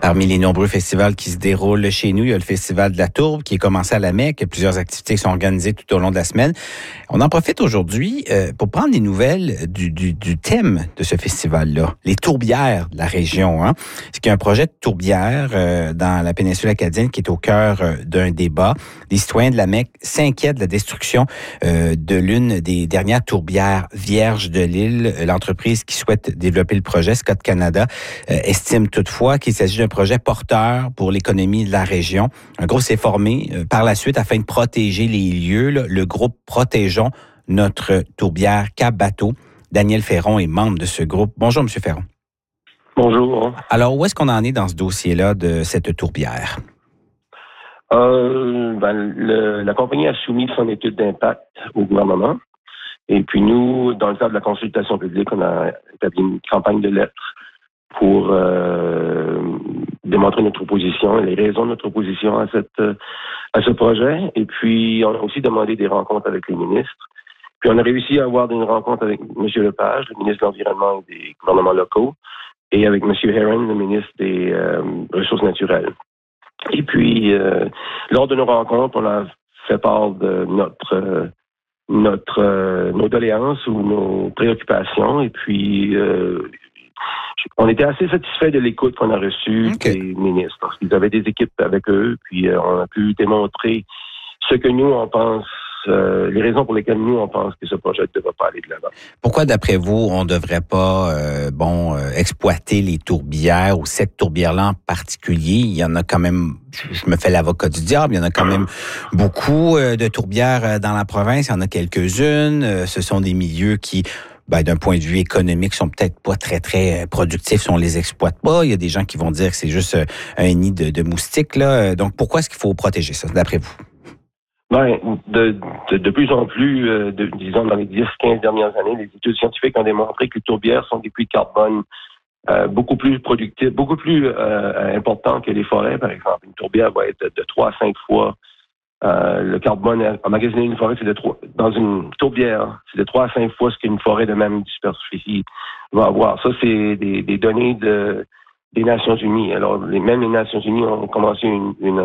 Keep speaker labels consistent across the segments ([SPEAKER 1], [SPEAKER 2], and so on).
[SPEAKER 1] Parmi les nombreux festivals qui se déroulent chez nous, il y a le Festival de la Tourbe qui est commencé à la Mecque. Plusieurs activités sont organisées tout au long de la semaine. On en profite aujourd'hui pour prendre des nouvelles du thème de ce festival-là, les tourbières de la région. C'est qu'il y a un projet de tourbière dans la péninsule acadienne qui est au cœur d'un débat. Les citoyens de la Mecque s'inquiètent de la destruction de l'une des dernières tourbières vierges de l'île. L'entreprise qui souhaite développer le projet, Scott Canada, estime toutefois qu'il s'agit d'un projet porteur pour l'économie de la région. Un groupe s'est formé par la suite afin de protéger les lieux. Le groupe Protégeons notre tourbière Cap-Bateau. Daniel Ferron est membre de ce groupe. Bonjour, M. Ferron.
[SPEAKER 2] Bonjour.
[SPEAKER 1] Alors, où est-ce qu'on en est dans ce dossier-là de cette tourbière?
[SPEAKER 2] La compagnie a soumis son étude d'impact au gouvernement. Et puis nous, dans le cadre de la consultation publique, on a établi une campagne de lettres pour démontrer notre opposition et les raisons de notre opposition à ce projet. Et puis, on a aussi demandé des rencontres avec les ministres. Puis, on a réussi à avoir une rencontre avec M. Lepage, le ministre de l'Environnement et des gouvernements locaux, et avec M. Heron, le ministre des Ressources naturelles. Et puis, lors de nos rencontres, on a fait part de nos doléances ou nos préoccupations. Et puis, on était assez satisfaits de l'écoute qu'on a reçue des ministres, parce qu'ils avaient des équipes avec eux, puis on a pu démontrer ce que nous, on pense, les raisons pour lesquelles nous, on pense que ce projet ne devrait pas aller de l'avant.
[SPEAKER 1] Pourquoi, d'après vous, on ne devrait pas exploiter les tourbières ou cette tourbière-là en particulier? Il y en a quand même, je me fais l'avocat du diable, il y en a quand même beaucoup de tourbières dans la province. Il y en a quelques-unes. Ce sont des milieux qui, d'un point de vue économique, sont peut-être pas très, très productifs si on les exploite pas. Il y a des gens qui vont dire que c'est juste un nid de moustiques, là. Donc, pourquoi est-ce qu'il faut protéger ça, d'après vous?
[SPEAKER 2] De plus en plus, disons, dans les 10-15 dernières années, les études scientifiques ont démontré que les tourbières sont des puits de carbone beaucoup plus productifs, beaucoup plus importants que les forêts, par exemple. Une tourbière va être de 3 à 5 fois le carbone emmagasiné dans une forêt, dans une tourbière, c'est de 3 à 5 fois ce qu'une forêt de même superficie va avoir. Ça, c'est des données des Nations Unies. Alors, même les Nations Unies ont commencé une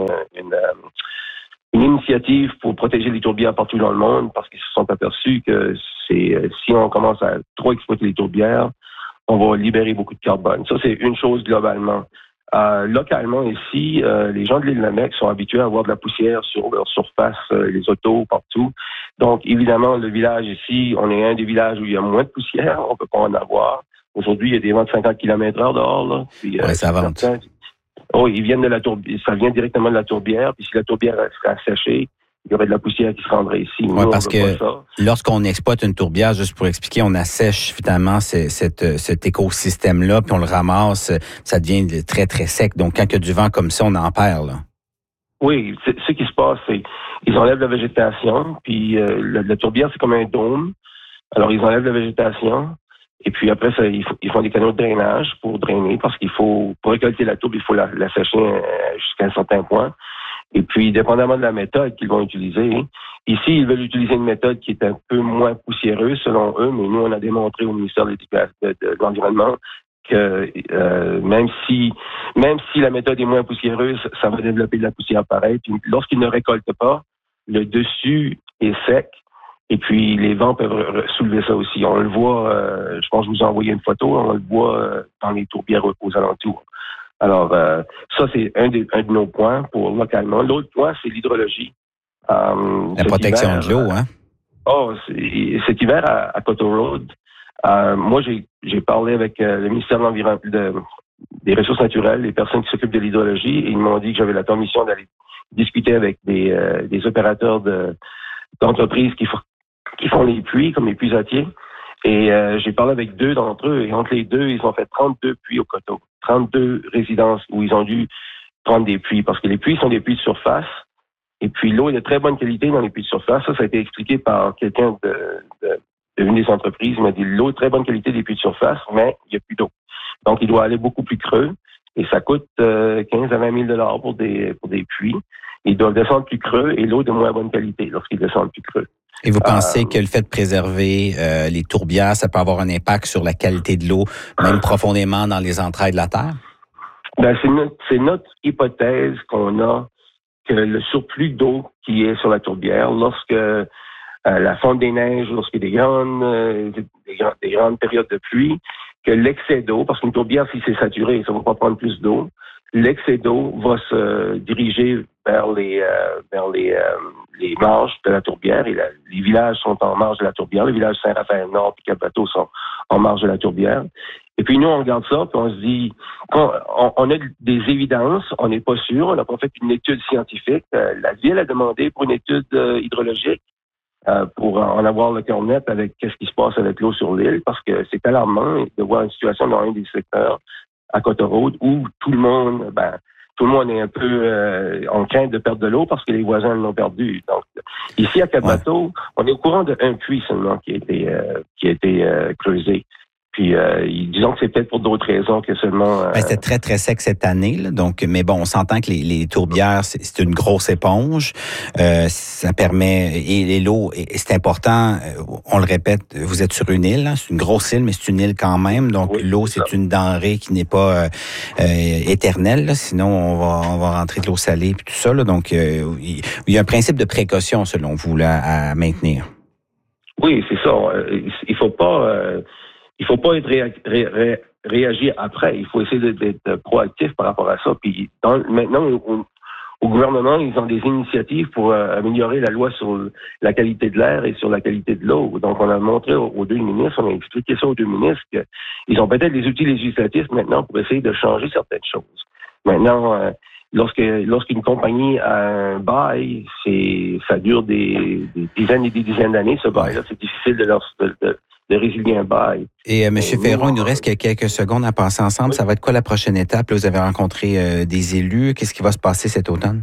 [SPEAKER 2] initiative pour protéger les tourbières partout dans le monde parce qu'ils se sont aperçus que si on commence à trop exploiter les tourbières, on va libérer beaucoup de carbone. Ça, c'est une chose globalement. Localement ici, les gens de l'île de la Mecque sont habitués à avoir de la poussière sur leur surface, les autos, partout. Donc, évidemment, le village ici, on est un des villages où il y a moins de poussière, on peut pas en avoir. Aujourd'hui, il y a des vents de 50 km/h dehors, là. Puis,
[SPEAKER 1] ça vente.
[SPEAKER 2] Ils viennent de la tourbière, ça vient directement de la tourbière, puis si la tourbière serait asséchée, il y aurait de la poussière qui se rendrait ici.
[SPEAKER 1] Oui, parce que lorsqu'on exploite une tourbière, juste pour expliquer, on assèche finalement cet écosystème-là, puis on le ramasse, ça devient très, très sec. Donc, quand il y a du vent comme ça, on en perd, là.
[SPEAKER 2] Oui, ce qui se passe, c'est ils enlèvent la végétation, puis la tourbière, c'est comme un dôme. Alors, ils enlèvent la végétation, et puis après, ils font des canaux de drainage pour drainer, parce pour récolter la tourbe, il faut la sécher jusqu'à un certain point. Et puis, dépendamment de la méthode qu'ils vont utiliser, ici, ils veulent utiliser une méthode qui est un peu moins poussiéreuse, selon eux, mais nous, on a démontré au ministère de l'Environnement que même si la méthode est moins poussiéreuse, ça va développer de la poussière pareille. Puis, lorsqu'ils ne récoltent pas, le dessus est sec. Et puis, les vents peuvent soulever ça aussi. On le voit, je pense que je vous ai envoyé une photo, on le voit dans les tourbières aux alentours. Alors, ça, c'est un de nos points pour localement. L'autre point, c'est l'hydrologie.
[SPEAKER 1] La protection de l'eau, hein?
[SPEAKER 2] Cet hiver, à Coteau Road, moi, j'ai parlé avec le ministère de l'Environnement, des Ressources naturelles, les personnes qui s'occupent de l'hydrologie, et ils m'ont dit que j'avais la permission d'aller discuter avec des opérateurs d'entreprises qui font les puits, comme les puisatiers. Et j'ai parlé avec 2 d'entre eux, et entre les 2, ils ont fait 32 puits au Coteau. 32 résidences où ils ont dû prendre des puits, parce que les puits sont des puits de surface, et puis l'eau est de très bonne qualité dans les puits de surface. Ça a été expliqué par quelqu'un d'une des entreprises. Il m'a dit, l'eau est de très bonne qualité des puits de surface, mais il n'y a plus d'eau. Donc, il doit aller beaucoup plus creux, et ça coûte 15 à 20 000 $ pour des puits. Ils doivent descendre plus creux, et l'eau est de moins bonne qualité lorsqu'ils descendent plus creux.
[SPEAKER 1] Et vous pensez que le fait de préserver les tourbières, ça peut avoir un impact sur la qualité de l'eau, même profondément dans les entrailles de la terre?
[SPEAKER 2] Ben, c'est notre hypothèse qu'on a que le surplus d'eau qui est sur la tourbière, lorsque la fonte des neiges, lorsqu'il y a des grandes périodes de pluie, que l'excès d'eau, parce qu'une tourbière, si c'est saturé, ça ne va pas prendre plus d'eau, l'excès d'eau va se diriger vers les marges de la tourbière. Et les villages sont en marge de la tourbière. Les villages Saint-Raphaël-Nord et Cap-Bateau sont en marge de la tourbière. Et puis nous, on regarde ça, puis on se dit, on a des évidences, on n'est pas sûr, on n'a pas fait une étude scientifique. La ville a demandé pour une étude hydrologique pour en avoir le cœur net avec qu'est-ce qui se passe avec l'eau sur l'île, parce que c'est alarmant de voir une situation dans un des secteurs à Côte-Rôde où tout le monde est un peu en crainte de perdre de l'eau parce que les voisins l'ont perdu. Donc, ici à Cap-Bateau, on est au courant d'un puits seulement qui a été creusé. Puis, disons que c'est peut-être pour d'autres raisons que seulement...
[SPEAKER 1] C'était très, très sec cette année. Là, donc, mais bon, on s'entend que les tourbières, c'est une grosse éponge. Ça permet... Et l'eau, c'est important, on le répète, vous êtes sur une île. Hein, c'est une grosse île, mais c'est une île quand même. Donc, oui, l'eau, c'est une denrée qui n'est pas éternelle. Là, sinon, on va rentrer de l'eau salée et tout ça. Là, donc, il y a un principe de précaution, selon vous, là, à maintenir.
[SPEAKER 2] Oui, c'est ça. Il faut pas réagir après. Il faut essayer d'être proactif par rapport à ça. Puis maintenant, au gouvernement, ils ont des initiatives pour améliorer la loi sur la qualité de l'air et sur la qualité de l'eau. Donc, on a montré aux deux ministres, on a expliqué ça aux deux ministres, qu'ils ont peut-être des outils législatifs maintenant pour essayer de changer certaines choses. Maintenant, lorsqu'une compagnie a un bail, ça dure des dizaines et des dizaines d'années, ce bail-là. C'est difficile de résilier un bail.
[SPEAKER 1] Et M. Ferron, il nous reste quelques secondes à passer ensemble. Oui. Ça va être quoi la prochaine étape? Là, vous avez rencontré des élus. Qu'est-ce qui va se passer cet automne?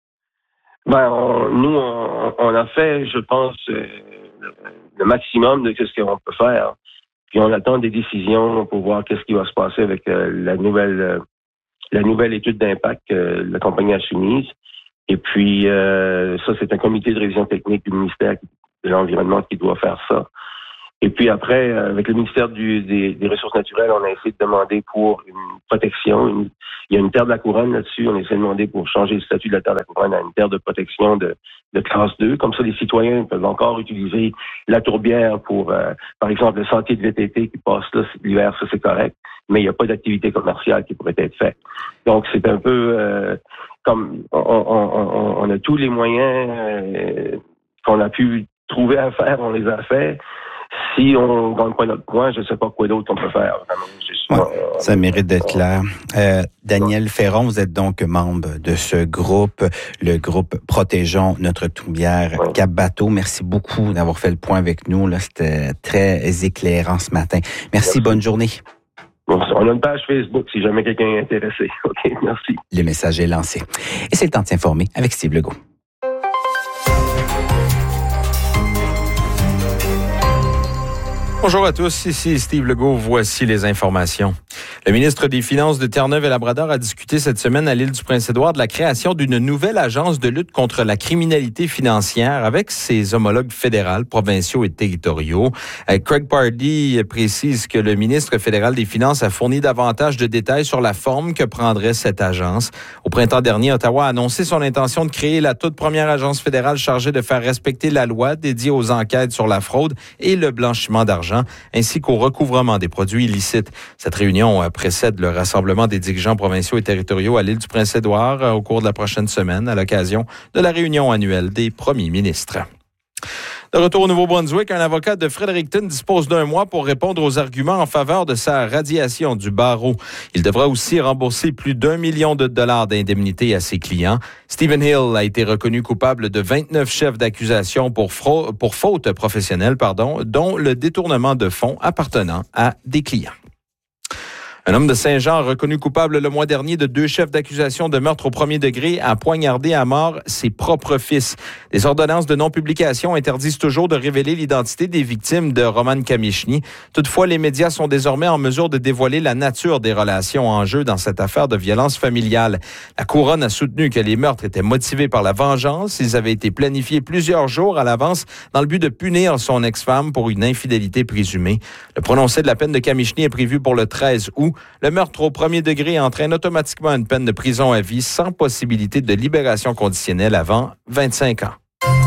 [SPEAKER 2] On a fait, je pense, le maximum de ce qu'on peut faire. Puis on attend des décisions pour voir qu'est-ce qui va se passer avec la nouvelle étude d'impact que la compagnie a soumise. Et puis, ça, c'est un comité de révision technique du ministère de l'Environnement qui doit faire ça. Et puis après, avec le ministère des Ressources naturelles, on a essayé de demander pour une protection. Il y a une terre de la couronne là-dessus. On a essayé de demander pour changer le statut de la terre de la couronne à une terre de protection de classe 2. Comme ça, les citoyens peuvent encore utiliser la tourbière pour, par exemple, le sentier de VTT qui passe là l'hiver, ça c'est correct. Mais il n'y a pas d'activité commerciale qui pourrait être faite. Donc, c'est un peu comme on a tous les moyens qu'on a pu trouver à faire, on les a fait. Si on ne gagne pas notre point, je ne sais pas quoi d'autre on peut faire.
[SPEAKER 1] Ça mérite d'être clair. Daniel Ferron, vous êtes donc membre de ce groupe, le groupe Protégeons notre tourbière Cap-Bateau. Merci beaucoup d'avoir fait le point avec nous. Là, c'était très éclairant ce matin. Merci. Bonne journée.
[SPEAKER 2] On a une page Facebook si jamais quelqu'un est intéressé. OK, merci.
[SPEAKER 1] Le message est lancé. Et c'est le temps de s'informer avec Steve Legault.
[SPEAKER 3] Bonjour à tous, ici Steve Legault, voici les informations. Le ministre des Finances de Terre-Neuve et Labrador a discuté cette semaine à l'île du Prince-Édouard de la création d'une nouvelle agence de lutte contre la criminalité financière avec ses homologues fédéraux, provinciaux et territoriaux. Craig Pardee précise que le ministre fédéral des Finances a fourni davantage de détails sur la forme que prendrait cette agence. Au printemps dernier, Ottawa a annoncé son intention de créer la toute première agence fédérale chargée de faire respecter la loi dédiée aux enquêtes sur la fraude et le blanchiment d'argent, ainsi qu'au recouvrement des produits illicites. Cette réunion précède le rassemblement des dirigeants provinciaux et territoriaux à l'île du Prince-Édouard au cours de la prochaine semaine à l'occasion de la réunion annuelle des premiers ministres. De retour au Nouveau-Brunswick, un avocat de Fredericton dispose d'1 mois pour répondre aux arguments en faveur de sa radiation du barreau. Il devra aussi rembourser plus d'1 million de dollars d'indemnités à ses clients. Stephen Hill a été reconnu coupable de 29 chefs d'accusation pour faute professionnelle, dont le détournement de fonds appartenant à des clients. Un homme de Saint-Jean reconnu coupable le mois dernier de 2 chefs d'accusation de meurtre au premier degré a poignardé à mort ses propres fils. Les ordonnances de non-publication interdisent toujours de révéler l'identité des victimes de Roman Kamichny. Toutefois, les médias sont désormais en mesure de dévoiler la nature des relations en jeu dans cette affaire de violence familiale. La couronne a soutenu que les meurtres étaient motivés par la vengeance. Ils avaient été planifiés plusieurs jours à l'avance dans le but de punir son ex-femme pour une infidélité présumée. Le prononcé de la peine de Kamichny est prévu pour le 13 août. Le meurtre au premier degré entraîne automatiquement une peine de prison à vie sans possibilité de libération conditionnelle avant 25 ans.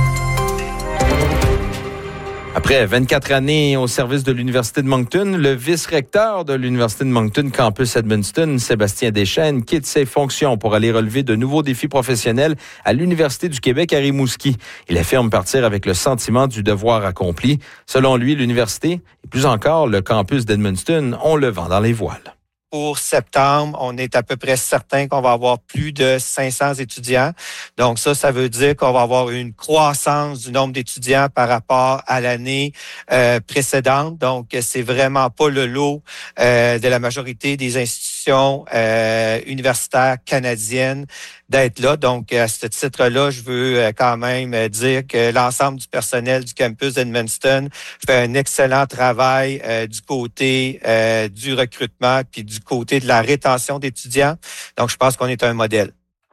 [SPEAKER 3] Après 24 années au service de l'Université de Moncton, le vice-recteur de l'Université de Moncton Campus Edmundston, Sébastien Deschênes, quitte ses fonctions pour aller relever de nouveaux défis professionnels à l'Université du Québec à Rimouski. Il affirme partir avec le sentiment du devoir accompli. Selon lui, l'université, et plus encore le campus d'Edmundston, ont le vent dans les voiles.
[SPEAKER 4] Pour septembre, on est à peu près certain qu'on va avoir plus de 500 étudiants. Donc ça veut dire qu'on va avoir une croissance du nombre d'étudiants par rapport à l'année précédente. Donc, c'est vraiment pas le lot de la majorité des institutions universitaires canadiennes d'être là. Donc, à ce titre-là, je veux quand même dire que l'ensemble du personnel du campus d'Edmundston fait un excellent travail du côté du recrutement puis du côté de la rétention d'étudiants. Donc, je pense qu'on est un modèle.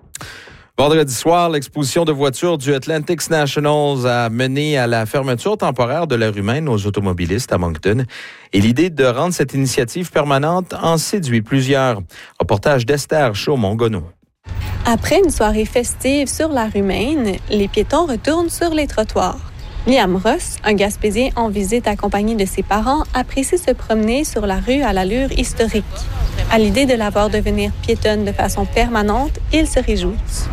[SPEAKER 3] Vendredi soir, l'exposition de voitures du Atlantic Nationals a mené à la fermeture temporaire de la rue Maine aux automobilistes à Moncton. Et l'idée de rendre cette initiative permanente en séduit plusieurs. Reportage d'Esther Chaumont-Gonneau.
[SPEAKER 5] Après une soirée festive sur la rue Maine, les piétons retournent sur les trottoirs. Liam Ross, un Gaspésien en visite accompagné de ses parents, apprécie se promener sur la rue à l'allure historique. À l'idée de la voir devenir piétonne de façon permanente, il se réjouit.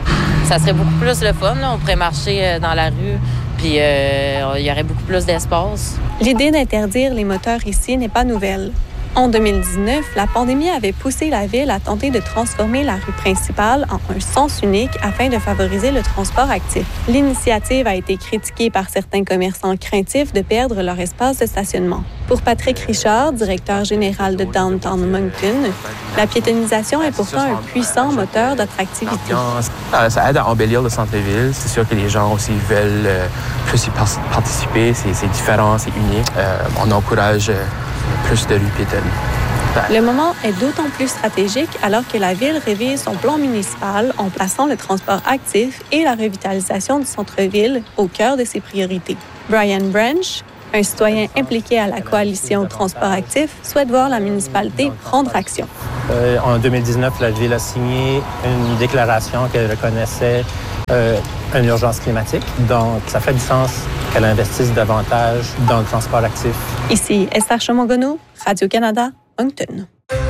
[SPEAKER 6] Ça serait beaucoup plus le fun, là. On pourrait marcher dans la rue, puis il y aurait beaucoup plus d'espace.
[SPEAKER 5] L'idée d'interdire les moteurs ici n'est pas nouvelle. En 2019, la pandémie avait poussé la ville à tenter de transformer la rue principale en un sens unique afin de favoriser le transport actif. L'initiative a été critiquée par certains commerçants craintifs de perdre leur espace de stationnement. Pour Patrick Richard, directeur général de Downtown Moncton, la piétonisation est pourtant un puissant moteur d'attractivité.
[SPEAKER 7] Ça aide à embellir le centre-ville. C'est sûr que les gens aussi veulent plus y participer. C'est différent, c'est unique. On encourage plus de rues piétonnes.
[SPEAKER 5] Le moment est d'autant plus stratégique alors que la ville révise son plan municipal en plaçant le transport actif et la revitalisation du centre-ville au cœur de ses priorités. Brian Branch, un citoyen impliqué à la coalition Transport actif, souhaite voir la municipalité prendre action.
[SPEAKER 8] En 2019, la ville a signé une déclaration qu'elle reconnaissait une urgence climatique. Donc, ça fait du sens qu'elle investisse davantage dans le transport actif.
[SPEAKER 5] Ici Esther Chaumont-Gonneau, Radio-Canada, Moncton.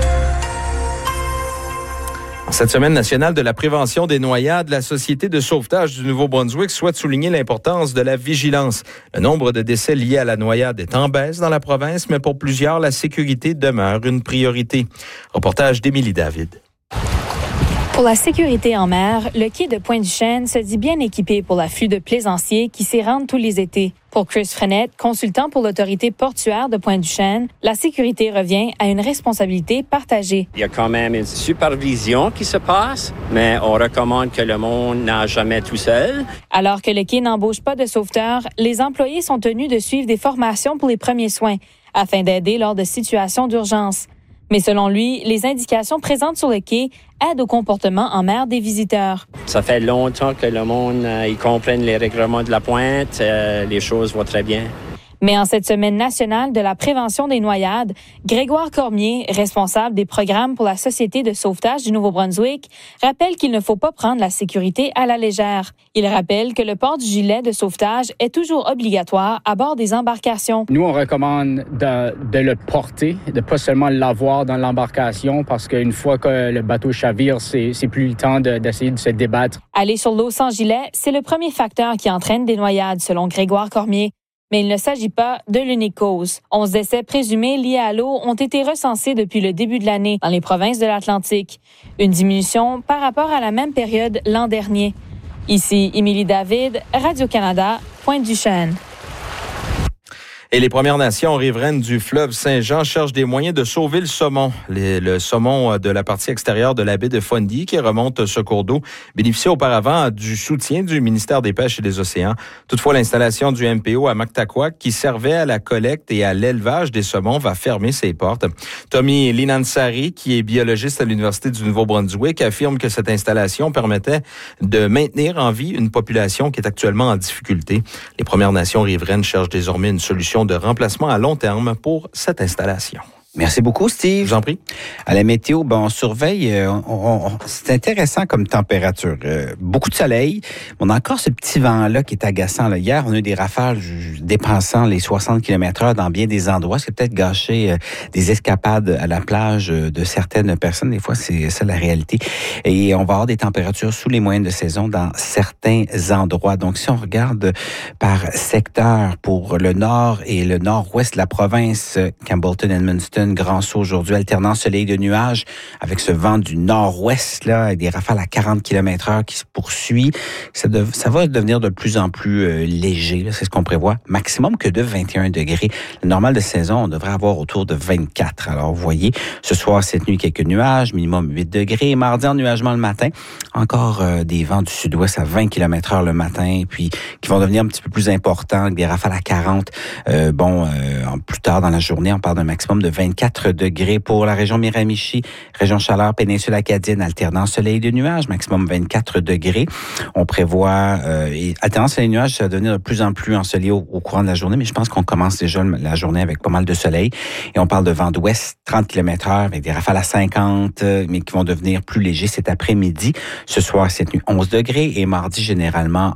[SPEAKER 3] Cette semaine nationale de la prévention des noyades, la Société de sauvetage du Nouveau-Brunswick souhaite souligner l'importance de la vigilance. Le nombre de décès liés à la noyade est en baisse dans la province, mais pour plusieurs, la sécurité demeure une priorité. Reportage d'Émilie David.
[SPEAKER 9] Pour la sécurité en mer, le quai de Pointe-du-Chêne se dit bien équipé pour l'afflux de plaisanciers qui s'y rendent tous les étés. Pour Chris Frenette, consultant pour l'autorité portuaire de Pointe-du-Chêne, la sécurité revient à une responsabilité partagée.
[SPEAKER 10] Il y a quand même une supervision qui se passe, mais on recommande que le monde nage jamais tout seul.
[SPEAKER 9] Alors que le quai n'embauche pas de sauveteurs, les employés sont tenus de suivre des formations pour les premiers soins afin d'aider lors de situations d'urgence. Mais selon lui, les indications présentes sur le quai aident au comportement en mer des visiteurs.
[SPEAKER 10] Ça fait longtemps que le monde ils comprennent les règlements de la pointe. Les choses vont très bien.
[SPEAKER 9] Mais en cette semaine nationale de la prévention des noyades, Grégoire Cormier, responsable des programmes pour la Société de sauvetage du Nouveau-Brunswick, rappelle qu'il ne faut pas prendre la sécurité à la légère. Il rappelle que le port du gilet de sauvetage est toujours obligatoire à bord des embarcations.
[SPEAKER 11] Nous, on recommande de le porter, de pas seulement l'avoir dans l'embarcation, parce qu'une fois que le bateau chavire, c'est plus le temps d'essayer de se débattre.
[SPEAKER 9] Aller sur l'eau sans gilet, c'est le premier facteur qui entraîne des noyades, selon Grégoire Cormier. Mais il ne s'agit pas de l'unique cause. 11 décès présumés liés à l'eau ont été recensés depuis le début de l'année dans les provinces de l'Atlantique. Une diminution par rapport à la même période l'an dernier. Ici, Émilie David, Radio-Canada, Pointe-du-Chêne.
[SPEAKER 3] Et les Premières Nations riveraines du fleuve Saint-Jean cherchent des moyens de sauver le saumon. Le saumon de la partie extérieure de la baie de Fundy, qui remonte ce cours d'eau, bénéficiait auparavant du soutien du ministère des Pêches et des Océans. Toutefois, l'installation du MPO à Mactaquac, qui servait à la collecte et à l'élevage des saumons, va fermer ses portes. Tommy Linansari, qui est biologiste à l'Université du Nouveau-Brunswick, affirme que cette installation permettait de maintenir en vie une population qui est actuellement en difficulté. Les Premières Nations riveraines cherchent désormais une solution de remplacement à long terme pour cette installation.
[SPEAKER 1] Merci beaucoup, Steve.
[SPEAKER 3] Je vous en prie.
[SPEAKER 1] À la météo, on surveille. C'est intéressant comme température. Beaucoup de soleil. On a encore ce petit vent-là qui est agaçant. Là. Hier, on a eu des rafales dépassant les 60 km/h dans bien des endroits. C'est peut-être gâché des escapades à la plage de certaines personnes. Des fois, c'est ça la réalité. Et on va avoir des températures sous les moyennes de saison dans certains endroits. Donc, si on regarde par secteur pour le nord et le nord-ouest de la province, Campbellton, Edmundston, Grand Sault aujourd'hui, alternance soleil de nuages avec ce vent du nord-ouest, là, avec des rafales à 40 km/h qui se poursuit. Ça va devenir de plus en plus léger, là, c'est ce qu'on prévoit. Maximum que de 21 degrés. Le normal de saison, on devrait avoir autour de 24. Alors, vous voyez, ce soir, cette nuit, quelques nuages, minimum 8 degrés. Mardi, ennuagement le matin. Encore des vents du sud-ouest à 20 km/h le matin, puis qui vont devenir un petit peu plus importants, avec des rafales à 40. Plus tard dans la journée, on parle d'un maximum de 24 degrés pour la région Miramichi, région chaleur, péninsule acadienne, alternance soleil de nuages, maximum 24 degrés. On prévoit alternance soleil de nuages, ça va devenir de plus en plus ensoleillé au courant de la journée, mais je pense qu'on commence déjà la journée avec pas mal de soleil. Et on parle de vent d'ouest, 30 km/h, avec des rafales à 50, mais qui vont devenir plus légers cet après-midi. Ce soir, cette nuit, 11 degrés, et mardi, généralement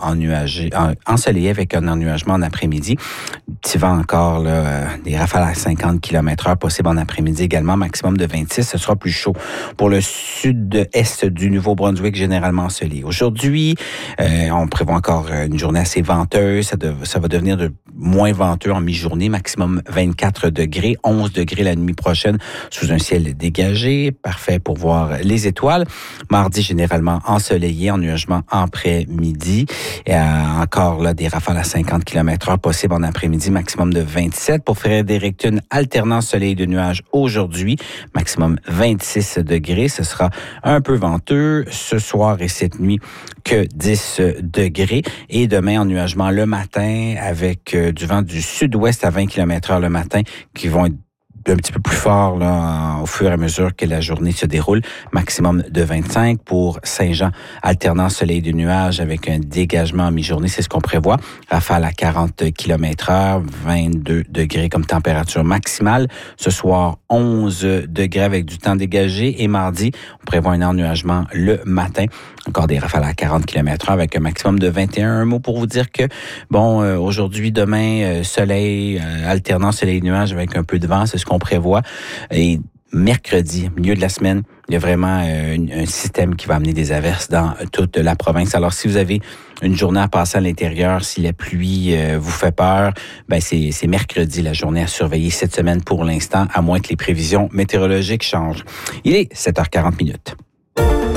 [SPEAKER 1] ensoleillé avec un ennuagement en après-midi. Petit vent encore, là, des rafales à 50 km/h possible en après-midi également, maximum de 26. Ce sera plus chaud pour le sud-est du Nouveau-Brunswick, généralement ensoleillé. Aujourd'hui, on prévoit encore une journée assez venteuse. Ça va devenir de moins venteux en mi-journée, maximum 24 degrés, 11 degrés la nuit prochaine sous un ciel dégagé, parfait pour voir les étoiles. Mardi, généralement ensoleillé, ennuagement après-midi. Et encore là, des rafales à 50 km/h possible en après-midi, maximum de 27. Pour Fredericton, alternance soleil de nuages aujourd'hui, maximum 26 degrés. Ce sera un peu venteux ce soir et cette nuit, que 10 degrés. Et demain, ennuagement le matin avec du vent du sud-ouest à 20 km/h le matin qui vont être un petit peu plus fort là, au fur et à mesure que la journée se déroule. Maximum de 25 pour Saint-Jean. Alternance soleil de nuages avec un dégagement en mi-journée, c'est ce qu'on prévoit. Rafale à 40 km/h, 22 degrés comme température maximale. Ce soir, 11 degrés avec du temps dégagé. Et mardi, on prévoit un ennuagement le matin. Encore des rafales à 40 km/h avec un maximum de 21. Un mot pour vous dire que, aujourd'hui, demain, soleil, alternance soleil-nuages avec un peu de vent, c'est ce qu'on prévoit. Et mercredi, milieu de la semaine, il y a vraiment un système qui va amener des averses dans toute la province. Alors, si vous avez une journée à passer à l'intérieur, si la pluie vous fait peur, c'est mercredi la journée à surveiller cette semaine pour l'instant, à moins que les prévisions météorologiques changent. Il est 7h40.